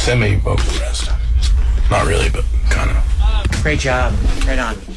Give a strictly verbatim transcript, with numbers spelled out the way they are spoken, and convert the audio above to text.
semi-vocalist. Not really, but kind of. Great job. Right on.